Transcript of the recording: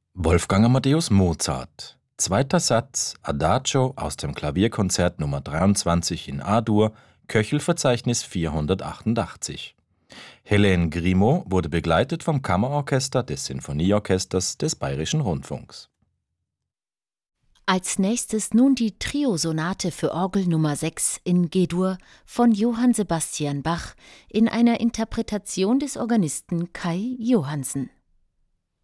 Wolfgang Amadeus Mozart. Zweiter Satz, Adagio aus dem Klavierkonzert Nummer 23 in A-Dur, Köchelverzeichnis 488. Hélène Grimaud wurde begleitet vom Kammerorchester des Sinfonieorchesters des Bayerischen Rundfunks. Als nächstes nun die Triosonate für Orgel Nummer 6 in G-Dur von Johann Sebastian Bach in einer Interpretation des Organisten Kai Johansen.